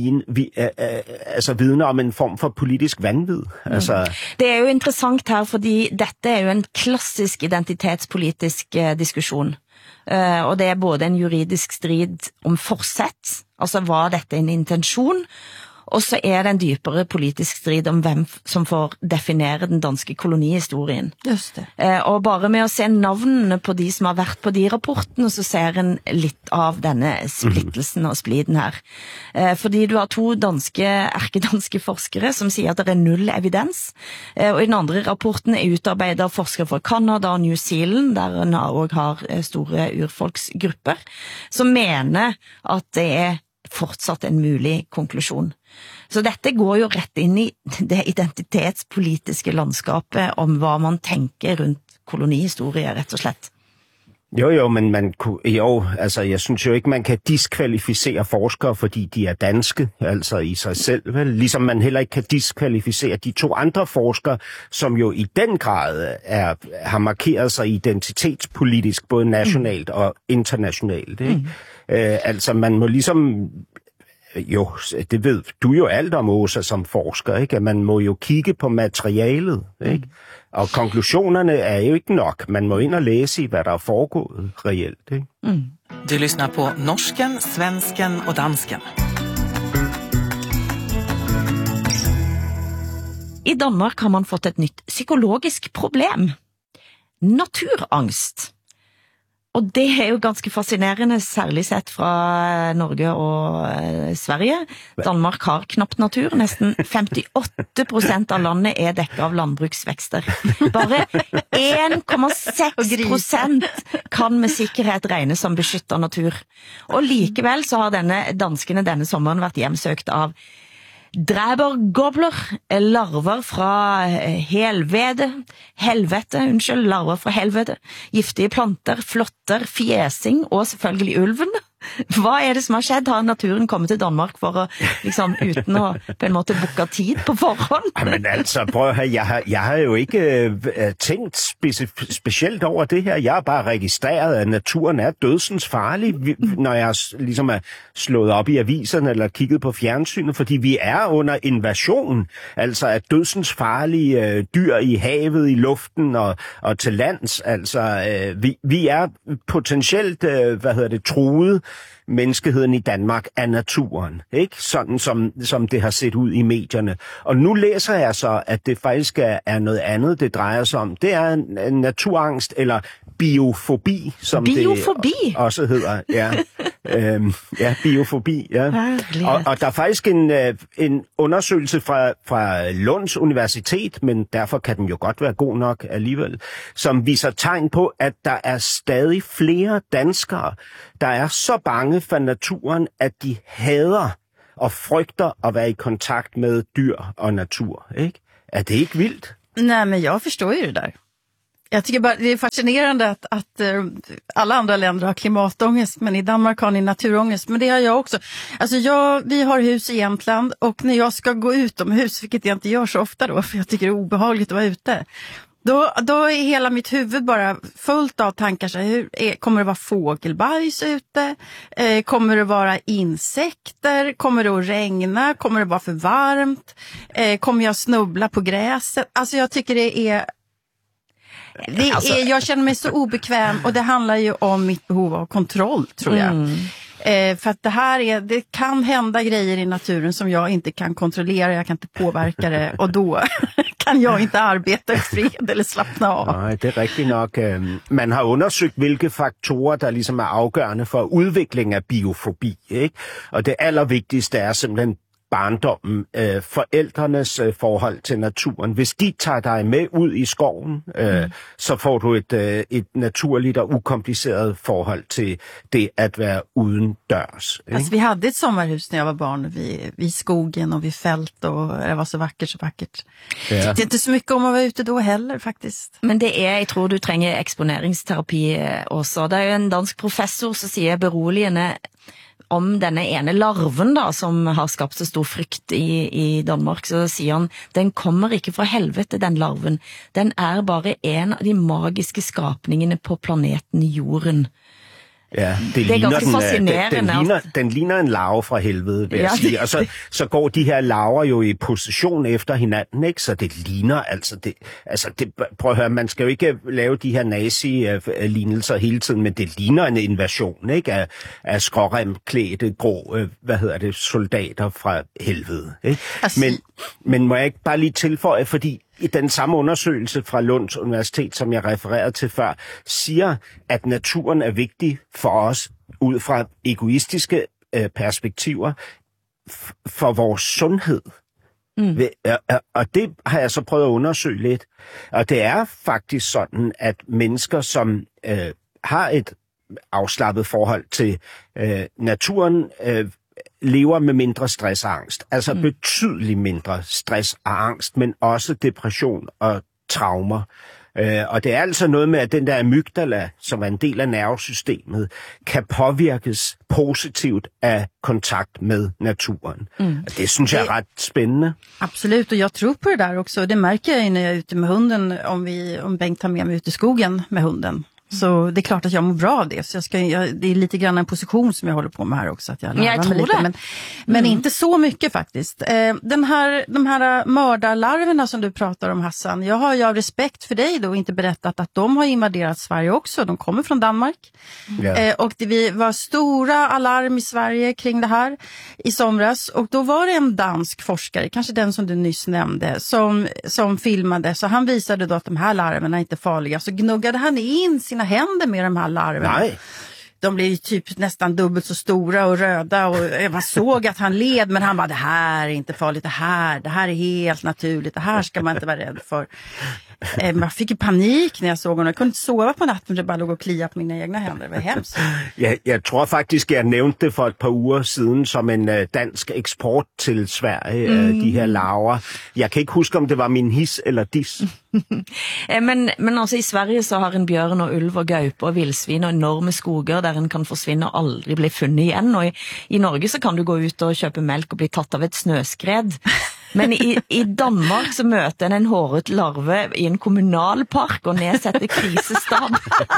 vidne om en form for politisk vanvid. Altså... Det er jo interessant her, fordi dette er jo en klassisk identitetspolitisk diskussion. Og det er både en juridisk strid om forsett, altså var dette en intention, og så er det en dybere politisk strid om hvem som får definere den danske kolonihistorien. Just det. Og bare med å se navnene på de som har vært på de rapportene, så ser en litt av denne splittelsen og spliden her. Fordi du har to erkedanske forskere som sier at det er null evidens, og i den andre rapporten er utarbeidet av forskere fra Canada og New Zealand, der en også har store urfolksgrupper, som mener at det er fortsatt en mulig konklusjon. Så dette går jo rett inn i det identitetspolitiske landskapet om hva man tenker rundt kolonihistorie, rett og slett. Jo, men jeg synes jo ikke, man kan diskvalificere forskere, fordi de er danske, altså i sig selv, vel? Ligesom man heller ikke kan diskvalificere de to andre forskere, som jo i den grad har markeret sig identitetspolitisk, både nationalt og internationalt, ikke? Altså man må ligesom... Jo, det ved du jo alt om, Åsa, som forsker, ikke? At man må jo kigge på materialet, ikke? Og konklusionerne er jo ikke nok. Man må ind og læse i, hvad der er foregået reelt, ikke? Du lyssnar på norsken, svensken och dansken. I Danmark har man fått et nytt psykologisk problem. Naturangst. Og det er jo ganske fascinerende, særlig sett fra Norge og Sverige. Danmark har knapt natur, nesten 58% av landet er dekket av landbruksvekster. Bare 1,6% kan med sikkerhet regnes som beskyttet natur. Og likevel så har danskene denne sommeren vært hjemsøkt av dræbergobler, larver fra larver fra helvete, giftige planter, flotter, fjesing og selvfølgelig ulven. Hva er det som har skjedd? Har naturen kommet til Danmark for å, liksom, uten å på en måte bukke tid på forhånd? Men altså, prøv at høre, jeg har jo ikke tænkt specielt over det her. Jeg har bare registreret, at naturen er dødsens farlig, når jeg ligesom er slået op i aviserne eller kigget på fjernsynet, fordi vi er under invasion, altså af dødsens farlige dyr i havet, i luften og til lands. Altså, vi er potentielt, truet menneskeheden i Danmark af naturen, ikke? Sådan som det har set ud i medierne. Og nu læser jeg så, at det faktisk er noget andet, det drejer sig om. Det er en naturangst, eller biofobi, som biofobi. Det også hedder. Ja, biofobi, ja. Og der er faktisk en undersøgelse fra Lunds Universitet, men derfor kan den jo godt være god nok alligevel, som viser tegn på, at der er stadig flere danskere, der er så bange for naturen, at de hader og frygter at være i kontakt med dyr og natur, ikke? Er det ikke vildt? Nej, men jag förstår ju det där. Jag tycker bara det är fascinerande att alla andra länder har klimatångest, men i Danmark har ni naturångest. Men det har jag också. Alltså vi har hus i Jämtland, och när jag ska gå utomhus, vilket jag inte gör så ofta då, för jag tycker det är obehagligt att vara ute. Då är hela mitt huvud bara fullt av tankar. Så kommer det vara fågelbajs ute? Kommer det vara insekter? Kommer det att regna? Kommer det vara för varmt? Kommer jag snubbla på gräset? Alltså jag tycker jag känner mig så obekväm, och det handlar ju om mitt behov av kontroll, tror jag. För att det kan hända grejer i naturen som jag inte kan kontrollera, jag kan inte påverka det, och då kan jag inte arbeta i fred eller slappna av. Nej, det er rigtigt nok. Man har undersøgt, hvilke faktorer, der ligesom er afgørende for udvikling af biofobi, ikke? Og det allervigtigste er simpelthen barndommen, forældrenes forhold til naturen. Hvis de tager dig med ud i skoven, så får du et naturligt og ukompliceret forhold til det at være uden dørs. Alltså, vi hade ett sommarhus när jag var barn vid skogen och vid fält, och det var så vackert. Ja. Det är inte så mycket om att vara ute då heller, faktiskt. Men det är, jag tror du tränger exponeringsterapi också. Det är ju en dansk professor som säger beroligende om denne ene larven da, som har skapt så stor frykt i Danmark, så siger han, den kommer ikke fra helvete, den larven. Den er bare en av de magiske skapningene på planeten Jorden. Ja, det er ganske fascinerende. Den ligner en larve fra helvede, vil jeg sige. Og så går de her larver jo i position efter hinanden, ikke? Så det ligner prøv at høre, man skal jo ikke lave de her nazi-lignelser hele tiden, men det ligner en invasion, ikke? Af skråremklædte, grå, soldater fra helvede, ikke? Altså... Men må jeg ikke bare lige tilføje, fordi i den samme undersøgelse fra Lunds Universitet, som jeg refererede til før, siger, at naturen er vigtig for os ud fra egoistiske perspektiver for vores sundhed. Og det har jeg så prøvet at undersøge lidt. Og det er faktisk sådan, at mennesker, som har et afslappet forhold til naturen, lever med mindre stress og angst. Altså betydeligt mindre stress og angst, men også depression og traumer. Og det er altså noget med, at den der amygdala, som er en del af nervesystemet, kan påvirkes positivt af kontakt med naturen. Og det synes jeg er ret spændende. Absolut, och jag tror på det där också. Det märker jag när jag är ute med hunden, om Bengt tar med mig ut i skogen med hunden. Så det är klart att jag mår bra av det. Så det är lite grann en position som jag håller på med här också. Att jag tror lite, men inte så mycket faktiskt. De här mördarlarverna som du pratar om, Hassan. Jag har ju av respekt för dig då inte berättat att de har invaderat Sverige också. De kommer från Danmark. Och det var stora alarm i Sverige kring det här i somras. Och då var det en dansk forskare, kanske den som du nyss nämnde, som filmade. Så han visade då att de här larverna är inte farliga. Så gnuggade han in sina händer med de här larverna. Nej. De blev typ nästan dubbelt så stora och röda, och jag såg att han led, men han bara, det här är inte farligt, det här är helt naturligt, det här ska man inte vara rädd för. Jag fick ju panik när jag såg honom. Jag kunde inte sova på natten, det bara låg och klia på mina egna händer. Det var hemskt. Jeg tror faktisk, jeg nævnte det for et par uger siden som en dansk eksport til Sverige, de her larver. Jeg kan ikke huske, om det var min his eller dis. Men altså i Sverige så har en bjørn og ulv og gaupe og vildsvin og enorme skoger der en kan forsvinne og aldrig bli fundet igjen. Og i Norge så kan du gå ut og kjøpe melk og bli tatt av et snøskred. Men i Danmark så møter en håret larve i en kommunalpark og nedsetter krisestab.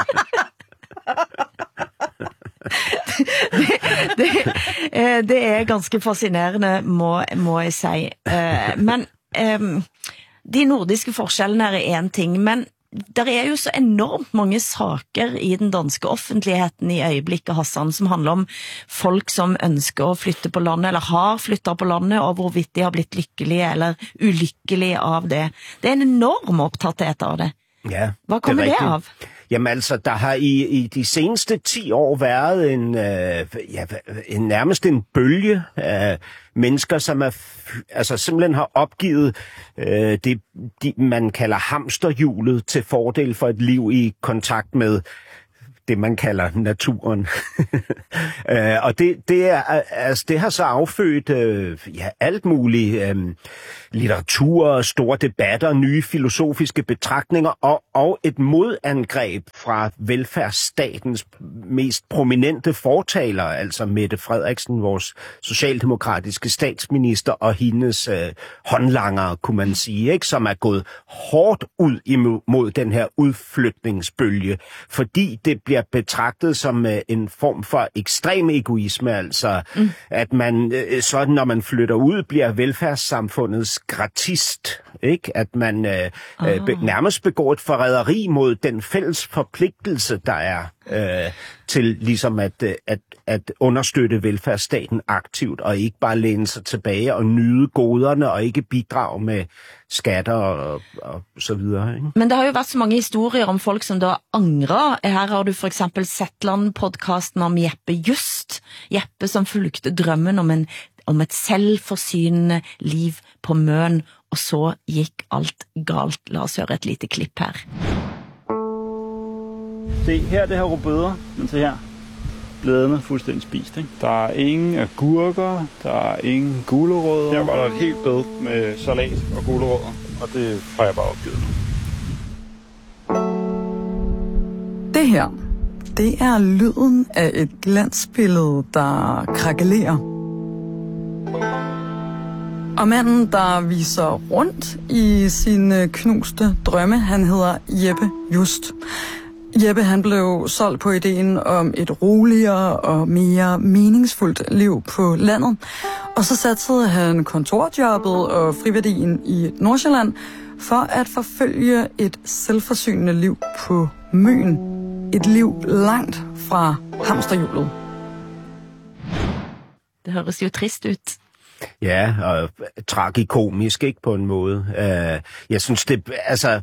Det er ganske fascinerende, må jeg si. Men de nordiske forskjellene er en ting, men der er jo så enormt mange saker i den danske offentligheten i øjeblikket, Hassan, som handler om folk som ønsker at flytte på landet, eller har flyttet på landet, og hvorvidt de har blitt lykkelige eller ulykkelige av det. Det er en enorm optatthet av det. Ja, hvad kommer det af? Jamen altså, der har i de seneste 10 år været nærmest en bølge af mennesker, som simpelthen har opgivet det, man kalder hamsterhjulet til fordel for et liv i kontakt med det, man kalder naturen. Og det har så affødt alt muligt litteratur, store debatter, nye filosofiske betragtninger og et modangreb fra velfærdsstatens mest prominente fortalere, altså Mette Frederiksen, vores socialdemokratiske statsminister, og hendes håndlanger, kunne man sige, ikke, som er gået hårdt ud imod den her udflytningsbølge, fordi det bliver betragtet som en form for ekstrem egoisme, altså at man sådan, når man flytter ud, bliver velfærdssamfundets gratist, ikke? At man nærmest begår et forræderi mod den fælles forpligtelse, der er til ligesom at understøtte velfærdsstaten aktivt, og ikke bare læne sig tilbage og nyde goderne, og ikke bidrage med skatter og så videre. Ikke? Men der har jo været så mange historier om folk, som der angrer. Her har du for eksempel Zetland-podcasten om Jeppe Just. Jeppe, som fulgte drømmen om et selvforsynende liv på Møn, og så gik alt galt. Lad os høre et lite klip her. Se, her er det her rødbeder, men se her. Bladene er fuldstændig spist, ikke? Der er ingen agurker, der er ingen gulerødder. Her var der et helt bed med salat og gulerødder, og det har jeg bare opgivet nu. Det her, det er lyden af et glansbillede, der krakelerer. Og manden, der viser rundt i sine knuste drømme, han hedder Jeppe Just. Jeppe, han blev solgt på ideen om et roligere og mere meningsfuldt liv på landet. Og så satsede han kontorjobbet og friværdien i Nordsjælland for at forfølge et selvforsynende liv på Møn. Et liv langt fra hamsterhjulet. Det høres jo trist ud. Ja, og tragikomisk, ikke, på en måde. Jeg synes, det, altså,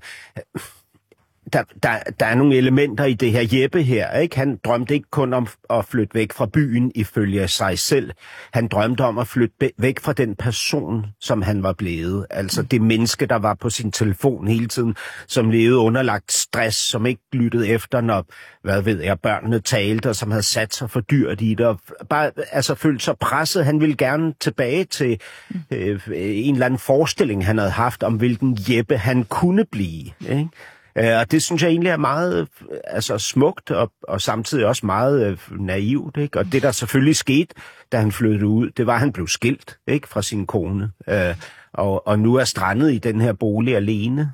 der er nogle elementer i det her Jeppe her, ikke? Han drømte ikke kun om at flytte væk fra byen ifølge sig selv. Han drømte om at flytte væk fra den person, som han var blevet. Altså det menneske, der var på sin telefon hele tiden, som levede underlagt stress, som ikke lyttede efter, når, børnene talte, og som havde sat sig for dyrt i det, og bare følte sig presset. Han ville gerne tilbage til en eller anden forestilling, han havde haft om, hvilken Jeppe han kunne blive, ikke? Og det synes jeg egentlig er meget smukt og samtidig også meget naivt, ikke? Og det der selvfølgelig skete, da han flyttede ud, det var, at han blev skilt, ikke, fra sin kone, og nu er strandet i den her bolig alene.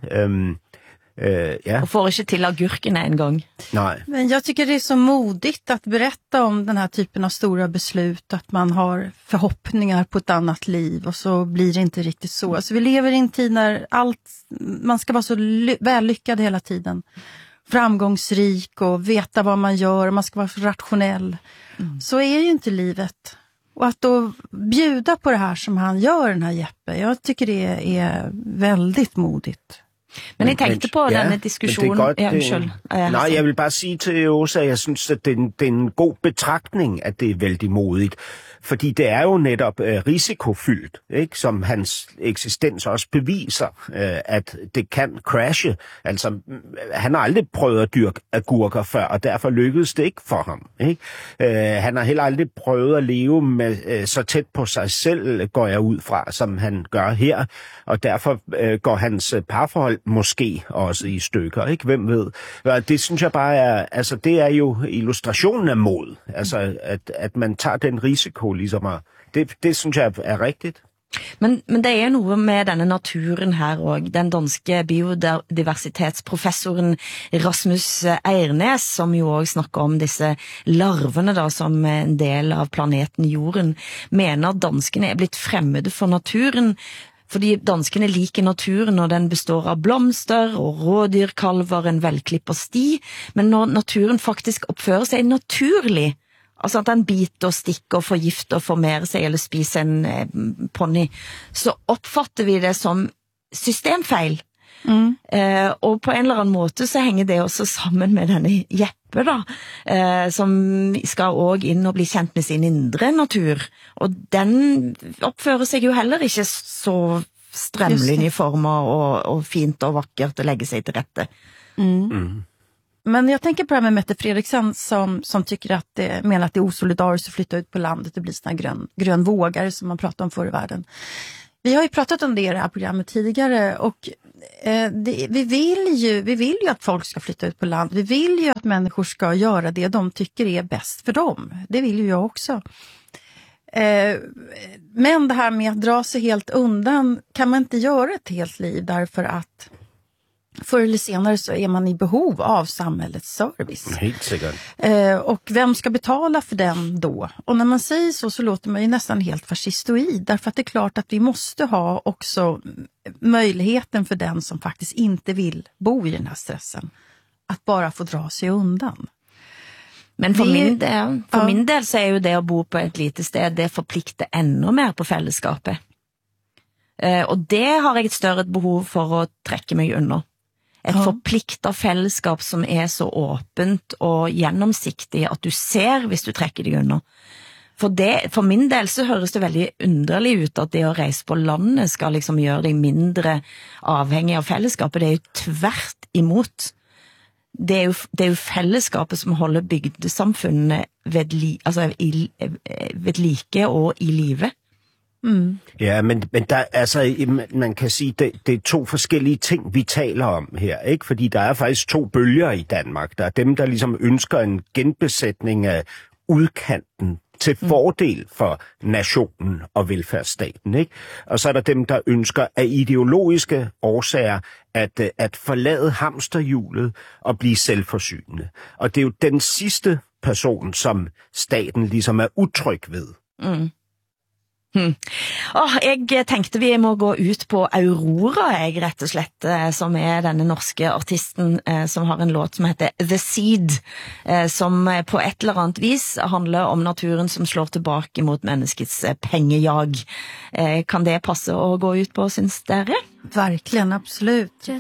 Ja. Och får inte till agurkerna en gång. Nej. Men jag tycker det är så modigt att berätta om den här typen av stora beslut, att man har förhoppningar på ett annat liv och så blir det inte riktigt så. Alltså vi lever i en tid när man ska vara så vällyckad hela tiden. Framgångsrik och veta vad man gör, man ska vara rationell. Så är ju inte livet. Och att då bjuda på det här som han gör, den här Jeppe, jag tycker det är väldigt modigt. Men jeg tænkte på denne diskussion. Nej, jeg vil bare sige til Åsa, at jeg synes, at det er en god betragtning, at det er vældig modigt. Fordi det er jo netop risikofyldt, ikke? Som hans eksistens også beviser, at det kan crashe. Altså, han har aldrig prøvet at dyrke agurker før, og derfor lykkedes det ikke for ham, ikke? Han har heller aldrig prøvet at leve med så tæt på sig selv, går jeg ud fra, som han gør her. Og derfor går hans parforhold måske også i stykker, ikke? Hvem ved? Det synes jeg bare er, altså det er jo illustrationen af mod. Altså, at man tager den risiko, ligesom at, det synes jeg er rigtigt. Men det er noget med denne naturen her og den danske biodiversitetsprofessoren Rasmus Eirnes, som jo også snakker om disse larvene da, som en del av planeten Jorden, mener at danskene er blitt fremmede for naturen, Fordi danskene liker naturen, og den består av blomster og rådyrkalver, en velklipper sti, men når naturen faktisk oppfører seg naturlig, altså at den biter og stikker og forgifter og formerer seg eller spiser en pony, så oppfatter vi det som systemfeil. Og på en eller annen måte så henger det også sammen med denne Jeppe da, som skal også inn og bli kjent med sin indre natur, og den oppfører seg jo heller ikke så strømlinjeformer og fint og vakkert å legge sig till rätte. Men jag tänker på det här med Mette Frederiksen som tycker att det menar att det är osolidariskt att flytta ut på landet och bli såna grön vågare som man pratar om förr i världen. Vi har ju pratat om det i det här programmet tidigare, och vi vill ju att folk ska flytta ut på land. Vi vill ju att människor ska göra det de tycker är bäst för dem. Det vill ju jag också. Men det här med att dra sig helt undan kan man inte göra ett helt liv, därför att förr eller senare så är man i behov av samhällets service. Helt säkert. Och vem ska betala för den då? Och när man säger så låter man ju nästan helt fascistoid, därför att det är klart att vi måste ha också möjligheten för den som faktiskt inte vill bo i den här stressen att bara få dra sig undan. Men for min del så er jo det å bo på et lite sted, det forplikter enda mer på fellesskapet. Og det har jeg et større behov for å trekke meg under. Et forpliktet fellesskap som er så åpent og gjennomsiktig at du ser hvis du trekker deg under. For min del så høres det veldig underlig ut at det å reise på landet skal liksom gjøre deg mindre avhengig av fellesskapet. Det er jo tvert imot. Det er jo fellesskapet som holder bygdesamfunnet ved like og i live. Ja, men der, altså, man kan sige, det er to forskellige ting, vi taler om her, ikke? Fordi der er faktisk to bølger i Danmark. Der er dem, der ligesom ønsker en genbesætning af udkanten til fordel for nationen og velfærdsstaten, ikke? Og så er der dem, der ønsker af ideologiske årsager at forlade hamsterhjulet og blive selvforsynende. Og det er jo den sidste person, som staten ligesom er utryg ved. Jeg tenkte vi må gå ut på Aurora, rett og slett, som er denne norske artisten som har en låt som heter The Seed, som på et eller annet vis handler om naturen som slår tilbake mot menneskets pengejag. Kan det passe å gå ut på, synes dere? Verkligen, absolut.